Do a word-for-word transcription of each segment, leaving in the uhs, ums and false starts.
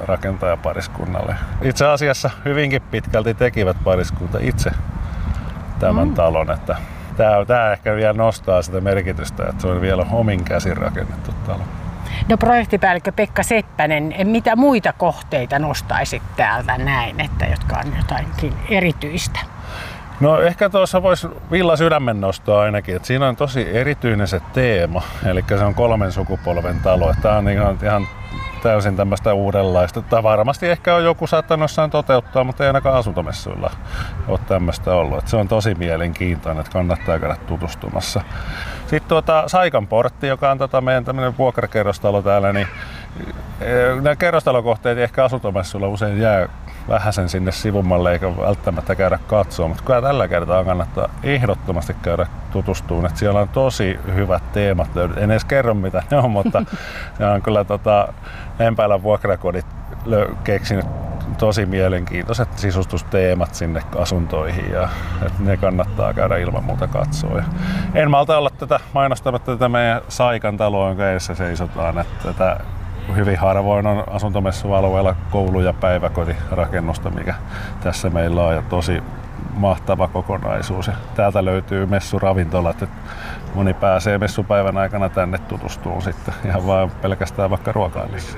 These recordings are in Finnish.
rakentajapariskunnalle. Itse asiassa hyvinkin pitkälti tekivät pariskunta itse tämän mm. talon, että tämä, tämä ehkä vielä nostaa sitä merkitystä, että se on vielä omin käsin rakennettu talo. No projektipäällikkö Pekka Seppänen, mitä muita kohteita nostaisit täältä näin, että jotka on jotainkin erityistä? No ehkä tuossa voisi Villa Sydämen nostaa ainakin, että siinä on tosi erityinen se teema, eli se on kolmen sukupolven talo. Tämä on ihan, ihan täysin tämmöistä uudenlaista. Tämä varmasti ehkä on joku saattanut jossain toteuttaa, mutta ei ainakaan asuntomessuilla ole tämmöistä ollut. Että se on tosi mielenkiintoinen, että kannattaa käydä tutustumassa. Sitten tuota Saikan portti, joka on tota meidän tämmöinen vuokrakerrostalo täällä, niin nämä kerrostalokohteet ehkä asuntomessuilla usein jää vähäsen sinne sivummalle eikä välttämättä käydä katsoa, mutta kyllä tällä kertaa kannattaa ehdottomasti käydä tutustumaan, että siellä on tosi hyvät teemat. En edes kerro mitä ne on, mutta ne on kyllä tota, Lempäälän vuokrakodit keksinyt tosi mielenkiintoiset sisustusteemat sinne asuntoihin ja että ne kannattaa käydä ilman muuta katsoa. Ja en malta olla tätä mainostamatta tätä meidän Saikan taloa, jonka edessä seisotaan, että tätä hyvin harvoin on asuntomessualueella koulu- ja päiväkotirakennusta, mikä tässä meillä on, ja tosi mahtava kokonaisuus. Ja täältä löytyy messuravintolat, että moni pääsee messupäivän aikana tänne tutustumaan sitten ihan vaan pelkästään vaikka ruokaillessa.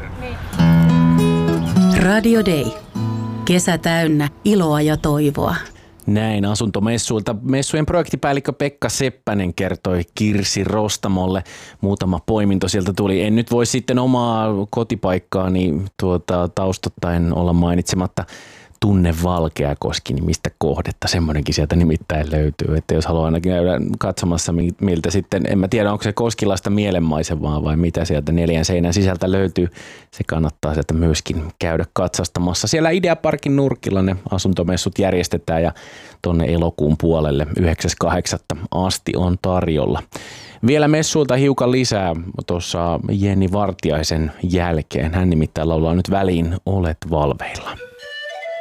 Radio Day. Kesä täynnä iloa ja toivoa. Näin asuntomessuilta messujen projektipäällikkö Pekka Seppänen kertoi Kirsi Rostamolle. Muutama poiminto sieltä tuli. En nyt voi sitten omaa kotipaikkaani tuota, taustoittain olla mainitsematta Tunne Valkeakoski, niin mistä kohdetta semmoinenkin sieltä nimittäin löytyy. Että jos haluaa ainakin käydä katsomassa, miltä sitten, en mä tiedä onko se koskilaista mielenmaisemaa vai mitä sieltä neljän seinän sisältä löytyy. Se kannattaa sieltä myöskin käydä katsastamassa. Siellä Ideaparkin nurkilla ne asuntomessut järjestetään ja tonne elokuun puolelle yhdeksäs kahdeksatta asti on tarjolla. Vielä messuilta hiukan lisää tuossa Jenni Vartiaisen jälkeen. Hän nimittäin laulaa nyt väliin Olet valveilla.